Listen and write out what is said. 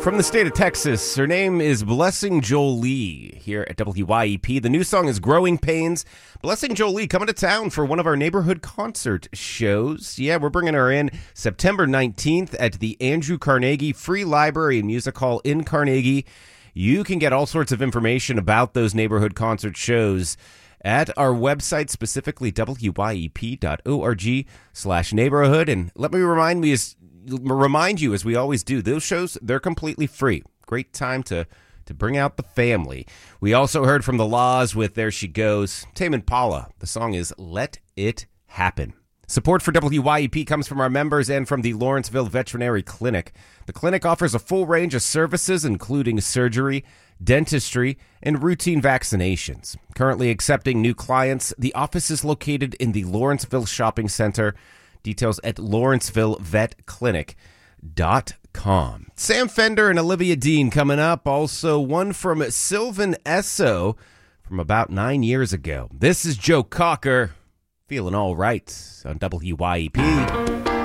From the state of Texas, her name is Blessing Jolie here at WYEP. The new song is Growing Pains. Blessing Jolie coming to town for one of our neighborhood concert shows. Yeah, we're bringing her in September 19th at the Andrew Carnegie Free Library and Music Hall in Carnegie. You can get all sorts of information about those neighborhood concert shows at our website, specifically wyep.org/neighborhood. And let me remind you, as we always do, those shows, they're completely free. Great time to bring out the family. We also heard from The Laws with There She Goes. Tame Impala. The song is Let It Happen. Support for WYEP comes from our members and from the Lawrenceville Veterinary Clinic. The clinic offers a full range of services, including surgery, dentistry, and routine vaccinations. Currently accepting new clients, the office is located in the Lawrenceville Shopping Center. Details at lawrencevillepetclinic.com. Sam Fender and Olivia Dean coming up. Also, one from Sylvan Esso from about 9 years ago. This is Joe Cocker, feeling all right on WYEP.